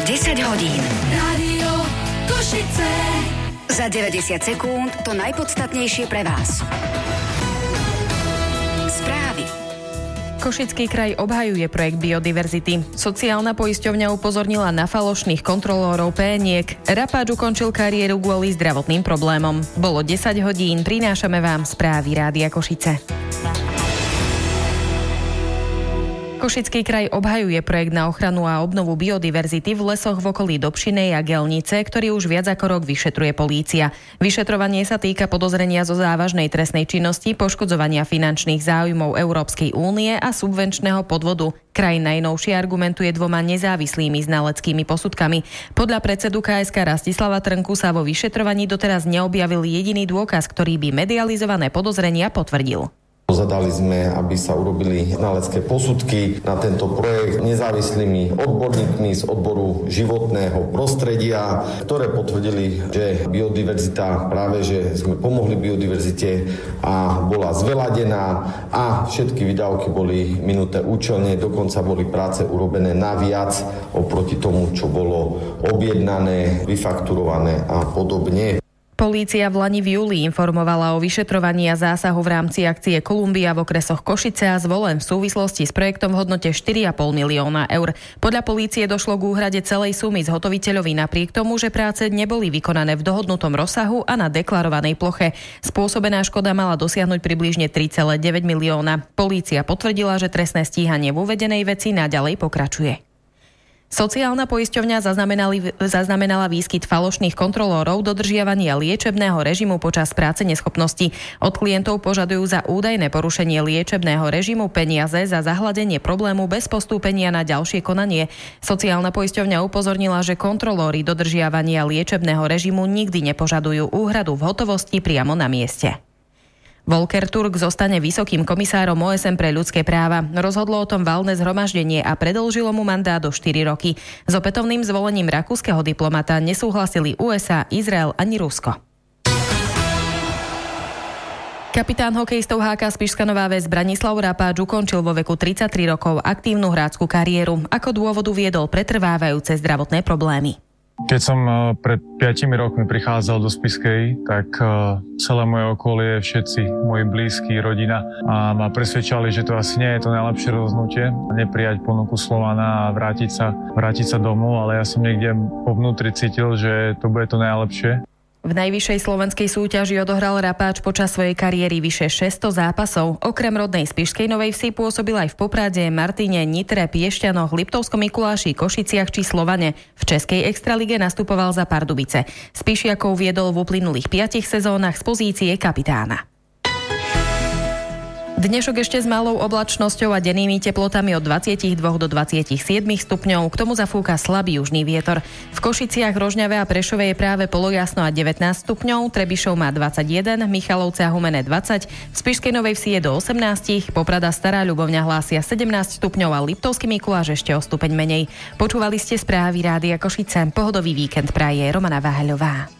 10 hodín. Rádio Košice. Za 90 sekúnd to najpodstatnejšie pre vás. Správy. Košický kraj obhajuje projekt biodiverzity. Sociálna poisťovňa upozornila na falošných kontrolórov péniek. Rapáč ukončil kariéru kvôli zdravotným problémom. Bolo 10 hodín, prinášame vám správy Rádia Košice. Košický kraj obhajuje projekt na ochranu a obnovu biodiverzity v lesoch v okolí Dobšinej a Gelnice, ktorý už viac ako rok vyšetruje polícia. Vyšetrovanie sa týka podozrenia zo závažnej trestnej činnosti, poškodzovania finančných záujmov Európskej únie a subvenčného podvodu. Kraj najnovšie argumentuje 2 nezávislými znaleckými posudkami. Podľa predsedu KSK Rastislava Trnku sa vo vyšetrovaní doteraz neobjavil jediný dôkaz, ktorý by medializované podozrenia potvrdil. Zadali sme, aby sa urobili znalecké posudky na tento projekt nezávislými odborníkmi z odboru životného prostredia, ktoré potvrdili, že biodiverzita, práve že sme pomohli biodiverzite a bola zveladená a všetky výdavky boli minuté účelne, dokonca boli práce urobené naviac oproti tomu, čo bolo objednané, vyfakturované a podobne. Polícia v lani v júli informovala o vyšetrovaní a zásahu v rámci akcie Kolumbia v okresoch Košice a Zvolen v súvislosti s projektom v hodnote 4,5 milióna eur. Podľa polície došlo k úhrade celej sumy zhotoviteľovi napriek tomu, že práce neboli vykonané v dohodnutom rozsahu a na deklarovanej ploche. Spôsobená škoda mala dosiahnuť približne 3,9 milióna. Polícia potvrdila, že trestné stíhanie v uvedenej veci naďalej pokračuje. Sociálna poisťovňa zaznamenala výskyt falošných kontrolórov dodržiavania liečebného režimu počas práce neschopnosti. Od klientov požadujú za údajné porušenie liečebného režimu peniaze za zahladenie problému bez postúpenia na ďalšie konanie. Sociálna poisťovňa upozornila, že kontrolóri dodržiavania liečebného režimu nikdy nepožadujú úhradu v hotovosti priamo na mieste. Volker Turk zostane vysokým komisárom OSN pre ľudské práva. Rozhodlo o tom valné zhromaždenie a predĺžilo mu mandát do 4 roky. S opätovným zvolením rakúskeho diplomata nesúhlasili USA, Izrael ani Rusko. Kapitán hokejistov HK Spišská Nová Ves Branislav Rapáč ukončil vo veku 33 rokov aktívnu hráčskú kariéru. Ako dôvodu viedol pretrvávajúce zdravotné problémy. Keď som pred 5 rokmi prichádzal do Spišskej, tak celé moje okolie, všetci moji blízki, rodina a ma presvedčali, že to asi nie je to najlepšie rozhodnutie, neprijať ponuku Slovana a vrátiť sa domov, ale ja som niekde po vnútri cítil, že to bude to najlepšie. V najvyššej slovenskej súťaži odohral Rapáč počas svojej kariéry vyše 600 zápasov. Okrem rodnej Spišskej Novej Vsi pôsobil aj v Poprade, Martine, Nitre, Piešťanoch, Liptovskom Mikuláši, Košiciach či Slovane. V českej extralige nastupoval za Pardubice. Spišiakov viedol v uplynulých 5 sezónach z pozície kapitána. Dnešok ešte s malou oblačnosťou a dennými teplotami od 22 do 27 stupňov. K tomu zafúka slabý južný vietor. V Košiciach, Rožňave a Prešove je práve polojasno a 19 stupňov, Trebišov má 21, Michalovce a Humenné 20, v Spišskej Novej Vsi je do 18, Poprada, Stará Ľubovňa hlásia 17 stupňov a Liptovský Mikuláš ešte o stupeň menej. Počúvali ste správy Rádia Košice. Pohodový víkend praje Romana Váhaľová.